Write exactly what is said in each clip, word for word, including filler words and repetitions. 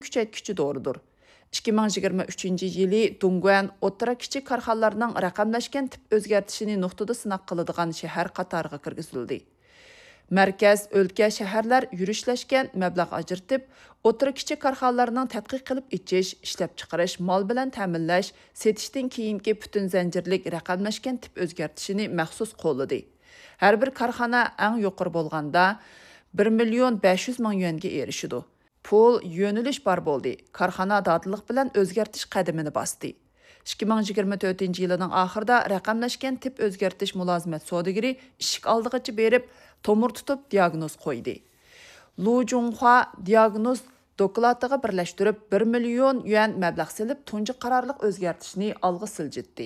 kuchaytkichi doğrudur. ikki ming yigirma uchinchi yili Dongguan o'ttira kichik korxonalarning raqamlashgan tip o'zgartishini nuqtada sinoq qiladigan shahar qatoriga kirgizildi. Merkez, o'lka, shaharlar yurishlashgan mablag' ajratib, o'ttira kichik korxonalarning tadqiq qilib ichish, ishlab chiqarish, mol bilan ta'minlash, setishdan keyingi butun zanjirlik raqamlashgan tip o'zgartishini maxsus qo'lladi. Har bir korxona eng yuqori bo'lganda bir million besh yuz ming yuanga erishidi. Pul yo'nalish bor bo'ldi. Korxona dodliq bilan o'zgartish qadamini bosdi. ikki ming yigirma to'rtinchi yilning oxirida raqamlashgan tip o'zgartish mulozimat sodagiri ishik oldigacha berib, tomir tutib diagnoz qo'ydi. Lu Junhua diagnoz doklatiga birlashtirib bir million yuan mablag' silib, tunji qarorliq o'zgartishni olg'a siljitdi.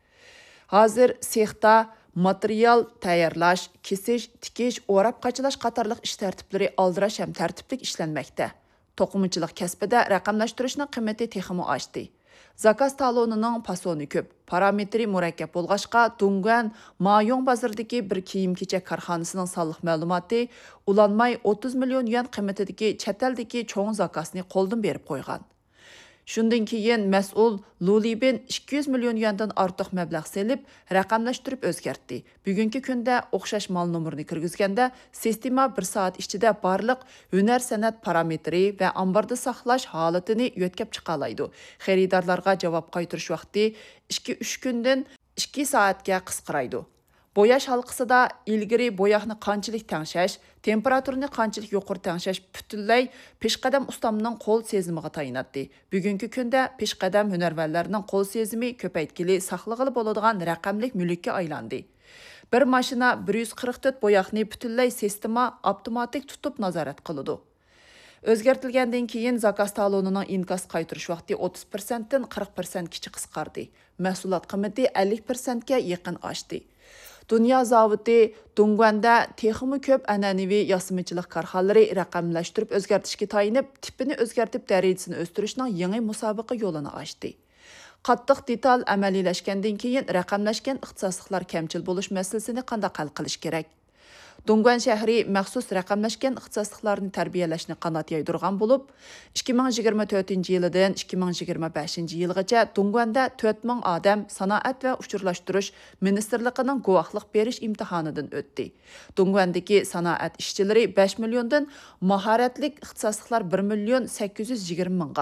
Hozir sexda material tayyorlash, kesish, tikish, o'rab qachilash qatorliq ish tartiblari aldirash ham tartiblik ishlanmoqda. To'qimachilik kasbida raqamlashtirishning qiymati texmi oshdi. Zakaz talonining pasoni ko'p, parametri murakkab bo'lg'achqa Dongguan Mayong bozoridagi bir kiyim-kechak korxonasining sonliq ma'lumoti ulanmay o'ttiz million yuan qiymatidagi chet eldagi cho'ng zakasni qo'ldan berib qo'ygan. Shundan keyin mas'ul Lulibin ikki yuz million yuandan ortiq mablag' selib, raqamlashtirib o'zgartdi. Bugungi kunda o'xshash mol nomerini kirgizganda, sistema bir soat ichida barliq hunar san'at parametri va ambarda saqlash holatini yo'tkab chiqa oladi. Xaridorlarga javob qaytarish vaqti ikki uch kundan ikki soatga qisqaraydi. Boyash halqasida ilgari boyaqni qanchalik tangshash, temperaturini qanchalik yuqori tangshash butunlay peshqadam ustamning qo'l sezimiga tayinatdi. Bugungi kunda peshqadam hunarvanlarning qo'l sezimi ko'paytkili saqlag'ili bo'ladigan raqamlik mulkka aylandi. Bir mashina bir yuz qirq to'rt boyaqni butunlay sistema avtomatik tutib nazorat qiladi. O'zgartilgandan keyin zakaz talonining inkos qaytarish vaqti o'ttiz persent dan qirq persentgacha qisqardi. Mahsulot qiymati ellik persent ga yaqin oshdi. Dünya zavodi Dongguanda texmi ko'p an'anaviy yasamachilik korxonalari raqamlashtirib o'zgartishga tayinib, tipini o'zgartib darajasini o'stirishning yangi musobaqa yo'lini ochdi. Qattiq detal amaliylashgandan keyin raqamlashgan ixtisosliklar kamchil bo'lish masalasini qanday hal qilish kerak? Dongguan shahri maxsus raqamlashgan ixtisosliklarni tarbiyalashni qanot yaydirgan bo'lib, ikki ming yigirma to'rtinchi yildan ikki ming yigirma beshinchi yilgacha Dongguanda to'rt ming odam sanoat va uchurlashtirish ministerligining guvohlik berish imtihonidan o'tdi. Dongguandagi sanoat ishchilari besh milliondan, mahoratli ixtisosliklar bir million sakkiz yuz yigirma mingga,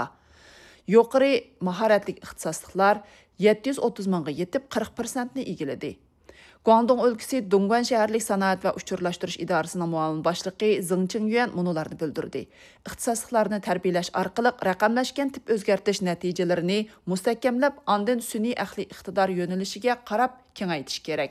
yuqori mahoratli ixtisosliklar yetti yuz o'ttiz mingga yetib qirq persent ni egiladi. Guangdong o'lkasi Dongguan shaharlik sanoat va uchurlashtirish idorasining muavin boshlig'i Zeng Qingyuan munolarni bildirdi. Ixtisosliklarni tarbiyalash orqali raqamlashgan tip o'zgartirish natijalarini mustahkamlab, ondan sun'iy aqliy iqtidor yo'nalishiga qarab kengaytirish kerak.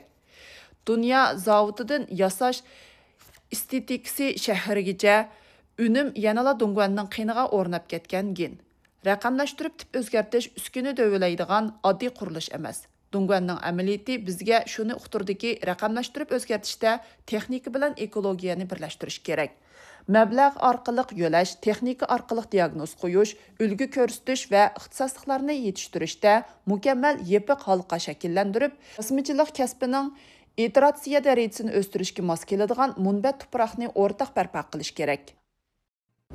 Dunyo zavodidan yasash estetikasi shahrigacha unum yanala Dongguanning qiyniga o'rnab ketgan gen. Raqamlashtirib tip o'zgartirish uskuni dövelaydigan oddiy qurilish emas. Dongguanning amaliyoti bizga shuni uqtirdiki, raqamlashtirib o'zgartishda texnika bilan ekologiyani birlashtirish kerak. Mablag' orqali yo'lash, texnika orqali diagnoz qo'yish, ulgu ko'rsatish va ixtisosliklarni yetishtirishda mukammal yepiq halqa shakllantirib, yasamachilik kasbining iteratsiya darajasini o'stirishga mos keladigan munbat tuproqni o'rtaq barpo qilish kerak.